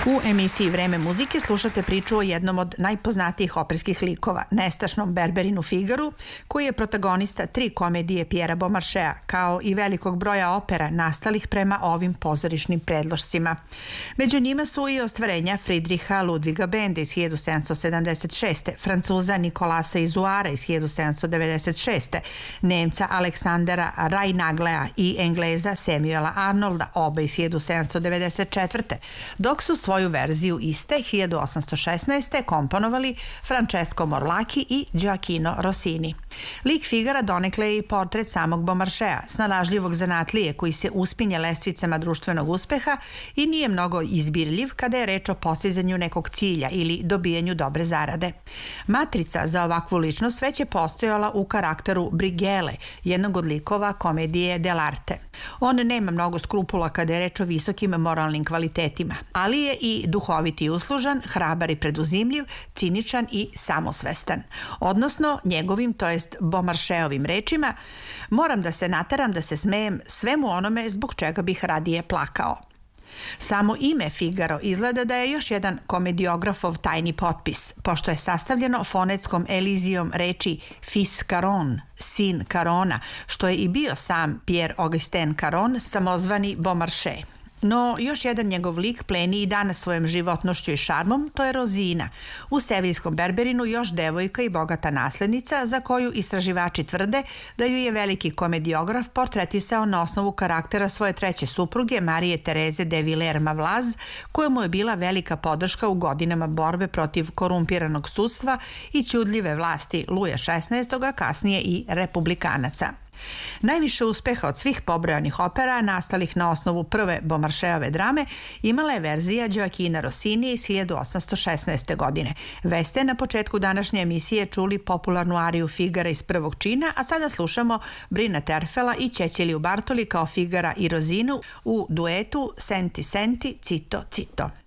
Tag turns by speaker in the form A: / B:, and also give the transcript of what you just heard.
A: U emisiji Vreme muzike slušate priču o jednom od najpoznatijih operskih likova, nestašnom Berberinu Figaru, koji je protagonista 3 komedije Pjera Beaumarchea, kao i velikog broja opera nastalih prema ovim pozorišnim predlošcima. Među njima su i ostvarenja Friedricha Ludwiga Benda iz 1776. Francuza Nikolasa Izuara iz 1796. Nemca Aleksandera Rajnaglea i Engleza Samuela Arnolda, oba iz 1794. Dok su svoju verziju iste 1816. komponovali Francesco Morlacchi i Gioacchino Rossini. Lik Figara donekle je i portret samog Beaumarchea, snalažljivog zanatlije koji se uspinje lestvicama društvenog uspeha i nije mnogo izbirljiv kada je reč o postizanju nekog cilja ili dobijanju dobre zarade. Matrica za ovakvu ličnost već je postojala u karakteru Brighele, jednog od likova komedije Dell'arte. On nema mnogo skrupula kada je reč o visokim moralnim kvalitetima, ali je i duhovit i uslužan, hrabar i preduzimljiv, ciničan i samosvestan. Odnosno, njegovim, to jest Beaumarcheovim rečima, moram da se nateram da se smejem svemu onome zbog čega bih radije plakao. Samo ime Figaro izgleda da je još jedan komediografov tajni potpis, pošto je sastavljeno fonetskom elizijom reči fils Caron, sin Carona, što je i bio sam Pierre Augustin Caron, samozvani Beaumarchais. No, još jedan njegov lik pleni i danas svojom životnošću i šarmom, to je Rozina, u seviljskom Berberinu još devojka i bogata naslednica za koju istraživači tvrde da ju je veliki komediograf portretisao na osnovu karaktera svoje treće supruge Marije Tereze de Villers-Mavlaz, koja mu je bila velika podrška u godinama borbe protiv korumpiranog sudstva i ćudljive vlasti Luja XVI, a kasnije i republikanaca. Najviše uspeha od svih pobrojanih opera nastalih na osnovu prve Beaumarcheove drame imala je verzija Gioacchina Rossini iz 1816. godine. Već ste na početku današnje emisije čuli popularnu ariju Figara iz prvog čina, a sada slušamo Brina Terfela i Ceciliju Bartoli kao Figara i Rozinu u duetu Senti Senti Cito Cito.